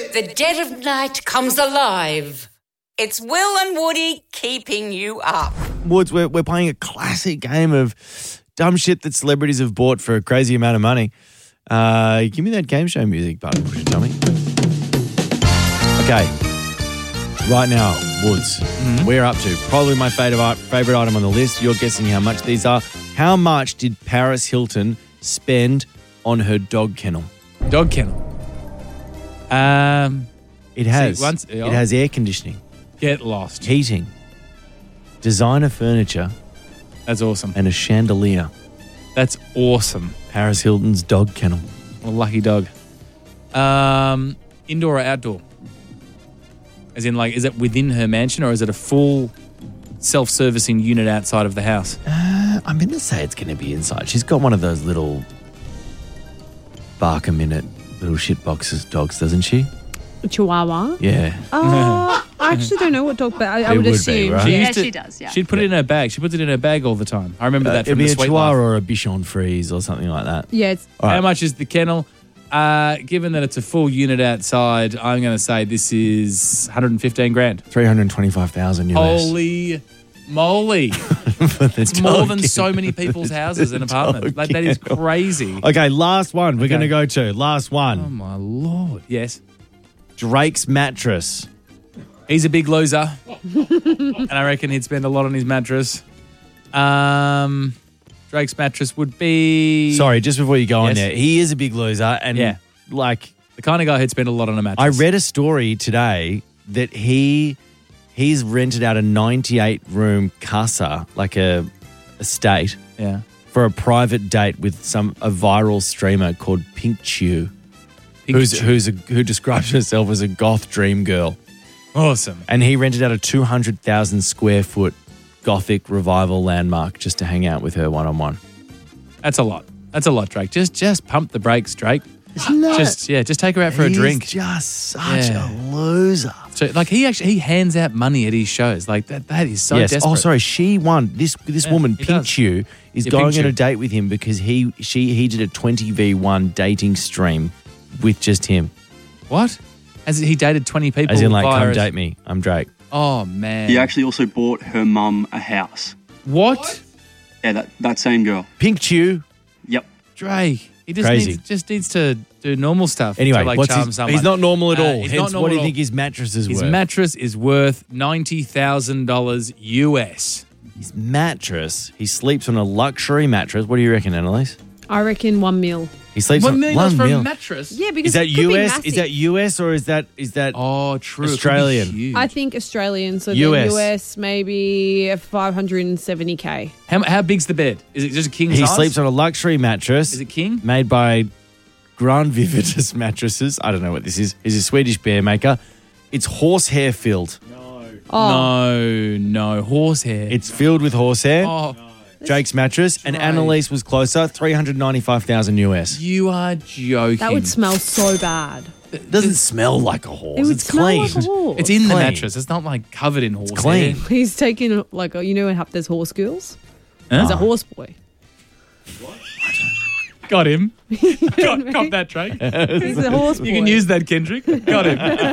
The dead of night comes alive. It's Will and Woody keeping you up. Woods, we're playing a classic game of dumb shit that celebrities have bought for a crazy amount of money. Give me that game show music button, would you tell me? Okay. Right now, Woods, we're up to probably my favourite item on the list. You're guessing how much these are. How much did Paris Hilton spend on her dog kennel? Dog kennel. It has air conditioning, Get lost. heating, designer furniture, That's awesome. and a chandelier. That's awesome. Paris Hilton's dog kennel. A lucky dog. Indoor or outdoor? As in, like, is it within her mansion or is it a full self-servicing unit outside of the house? I'm going to say it's going to be inside. She's got one of those little bark a minute little shit boxes dogs, doesn't she? Chihuahua? Yeah. I actually don't know what dog, but I would would be, assume. right? Yeah, she does, yeah. She'd put it in her bag. She puts it in her bag all the time. I remember that It'd from be the a Sweet Chihuahua Life. or a Bichon Frise or something like that. Yeah, it's All right. How much is the kennel? Given that it's a full unit outside, I'm going to say this is 115 grand. 325,000 US. Holy moly. It's more than so many people's houses and apartments. Like, that is crazy. Okay, last one. We're Okay. going to go to. Last Oh, one. my Lord. Yes. Drake's mattress. He's a big loser. And I reckon he'd spend a lot on his mattress. Drake's mattress would be... Sorry, just before you go on Yes. there. He is a big loser. And Yeah. like, The kind of guy who'd spend a lot on a mattress. I read a story today that he's rented out a 98-room casa, like a estate, Yeah. for a private date with a viral streamer called Pink Chew, who describes herself as a goth dream girl. Awesome. And he rented out a 200,000 square foot gothic revival landmark just to hang out with her one-on-one. That's a lot. That's a lot, Drake. Just pump the brakes, Drake. Isn't that? Just take her out for a drink. He's just such Yeah. a loser. So, like, he hands out money at his shows. Like, that is so Yes. desperate. Oh, sorry. She won. This woman, he Pink does. Chew, is Yeah, going Pink on a Chew. date with him because he did a 20v1 dating stream with just him. What? As he dated 20 people. As in, like, via come a- date me. I'm Drake. Oh, man. He actually also bought her mum a house. What? Yeah, that same girl. Pink Chew. Yep. Drake. He just Crazy. needs to do normal stuff. Anyway, to, like, charm someone. he's not normal at all. He's Hence, not normal what do you at all. think his mattress is His worth? mattress is worth $90,000 US. His mattress. He sleeps on a luxury mattress. What do you reckon, Annalise? I reckon 1 mil. He sleeps $1 on million 1 for mil. a mattress? Yeah, because Is that it could be US? massive. Is that US or is that Oh, true. It could be Australian? huge. I think Australian, so US. then US maybe 570k. How big's the bed? Is it just a king He size? sleeps on a luxury mattress. Is it king? Made by Grand Vivitas mattresses. I don't know what this is. He's a Swedish bear maker. It's horsehair filled. Oh, No. Horsehair. It's filled with horsehair. Oh, Drake's mattress. And Drake. Annalise was closer. 395,000 US. you are joking. that would smell so bad. It doesn't smell like a horse. It would It's smell clean. like a horse. It's in the clean. mattress. It's not like covered in horsehair. clean. He's taking like you know how there's horse girls. Huh? He's a horse boy. Got him. Got that, Drake. He's a horse boy. You can use that, Kendrick. Got him.